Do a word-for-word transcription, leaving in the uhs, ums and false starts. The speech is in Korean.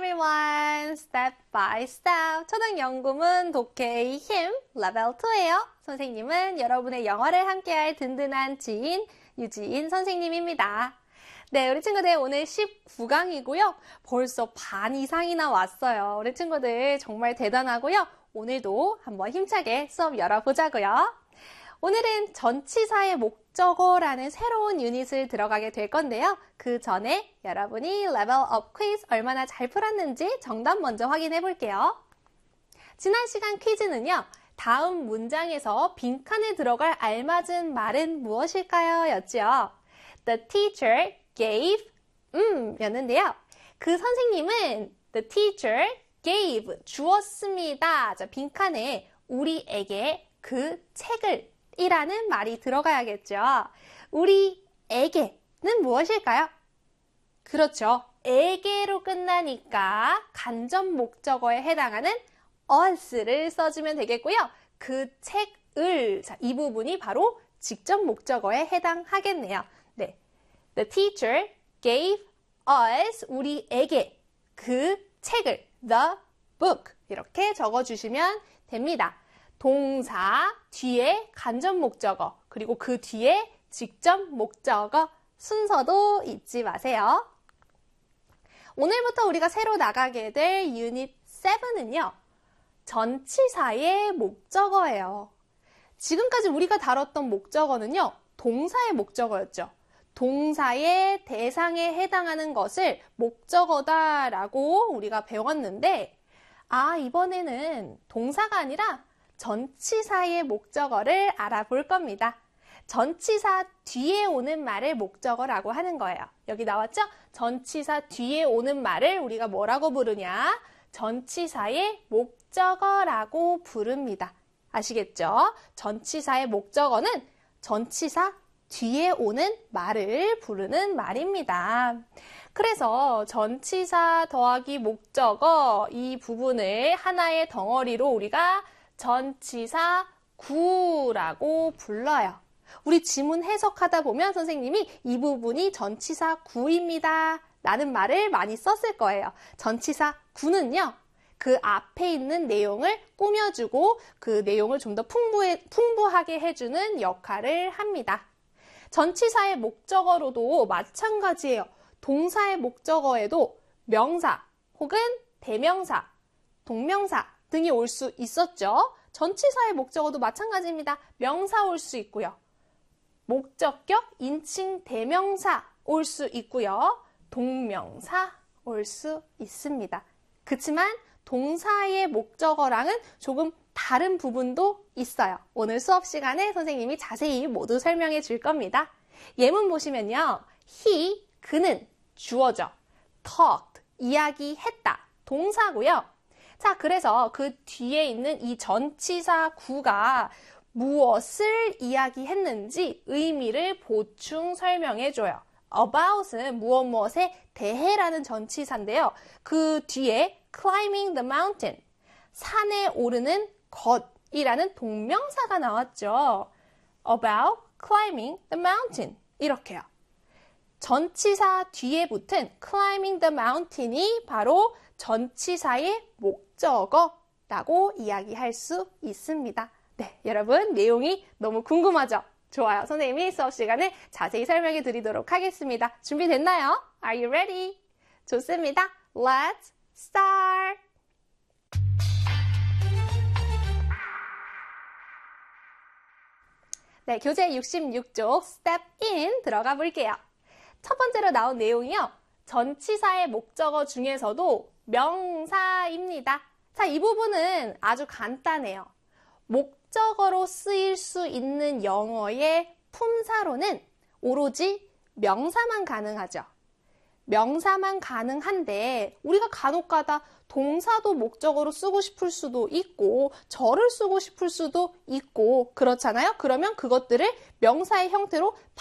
everyone! Step by step 초등연구문 독해의 힘 레벨 이예요. 선생님은 여러분의 영어를 함께할 든든한 지인 유지인 선생님입니다. 네, 우리 친구들 오늘 십구 강이고요. 벌써 반 이상이나 왔어요. 우리 친구들 정말 대단하고요. 오늘도 한번 힘차게 수업 열어보자고요. 오늘은 전치사의 목적어라는 새로운 유닛을 들어가게 될 건데요. 그 전에 여러분이 레벨업 퀴즈 얼마나 잘 풀었는지 정답 먼저 확인해 볼게요. 지난 시간 퀴즈는요. 다음 문장에서 빈칸에 들어갈 알맞은 말은 무엇일까요? 였죠. The teacher gave 음 였는데요. 그 선생님은 the teacher gave 주었습니다. 자, 빈칸에 우리에게 그 책을 이라는 말이 들어가야겠죠. 우리에게는 무엇일까요? 그렇죠. 에게로 끝나니까 간접 목적어에 해당하는 us를 써주면 되겠고요. 그 책을, 자, 이 부분이 바로 직접 목적어에 해당하겠네요. 네, The teacher gave us, 우리에게 그 책을, the book 이렇게 적어주시면 됩니다. 동사 뒤에 간접 목적어, 그리고 그 뒤에 직접 목적어 순서도 잊지 마세요. 오늘부터 우리가 새로 나가게 될 유닛 칠은요. 전치사의 목적어예요. 지금까지 우리가 다뤘던 목적어는요. 동사의 목적어였죠. 동사의 대상에 해당하는 것을 목적어다라고 우리가 배웠는데 아, 이번에는 동사가 아니라 전치사의 목적어를 알아볼 겁니다. 전치사 뒤에 오는 말을 목적어라고 하는 거예요. 여기 나왔죠? 전치사 뒤에 오는 말을 우리가 뭐라고 부르냐? 전치사의 목적어라고 부릅니다. 아시겠죠? 전치사의 목적어는 전치사 뒤에 오는 말을 부르는 말입니다. 그래서 전치사 더하기 목적어 이 부분을 하나의 덩어리로 우리가 전치사 구라고 불러요. 우리 지문 해석하다 보면 선생님이 이 부분이 전치사 구입니다. 라는 말을 많이 썼을 거예요. 전치사 구는요. 그 앞에 있는 내용을 꾸며주고 그 내용을 좀 더 풍부해, 풍부하게 해주는 역할을 합니다. 전치사의 목적어로도 마찬가지예요. 동사의 목적어에도 명사 혹은 대명사, 동명사 등이 올 수 있었죠. 전치사의 목적어도 마찬가지입니다. 명사 올 수 있고요. 목적격, 인칭, 대명사 올 수 있고요. 동명사 올 수 있습니다. 그렇지만 동사의 목적어랑은 조금 다른 부분도 있어요. 오늘 수업 시간에 선생님이 자세히 모두 설명해 줄 겁니다. 예문 보시면요. he, 그는 주어죠. talked, 이야기했다. 동사고요. 자, 그래서 그 뒤에 있는 이 전치사 구가 무엇을 이야기했는지 의미를 보충 설명해줘요. about은 무엇 무엇에 대해라는 전치사인데요. 그 뒤에 climbing the mountain, 산에 오르는 것이라는 동명사가 나왔죠. about climbing the mountain 이렇게요. 전치사 뒤에 붙은 climbing the mountain이 바로 전치사의 목적어라고 이야기할 수 있습니다. 네, 여러분 내용이 너무 궁금하죠? 좋아요. 선생님이 수업 시간에 자세히 설명해 드리도록 하겠습니다. 준비됐나요? Are you ready? 좋습니다. Let's start! 네, 교재 육십육 쪽 Step In 들어가 볼게요. 첫 번째로 나온 내용이요. 전치사의 목적어 중에서도 명사입니다. 자, 이 부분은 아주 간단해요. 목적어로 쓰일 수 있는 영어의 품사로는 오로지 명사만 가능하죠. 명사만 가능한데 우리가 간혹가다 동사도 목적어로 쓰고 싶을 수도 있고 절을 쓰고 싶을 수도 있고 그렇잖아요. 그러면 그것들을 명사의 형태로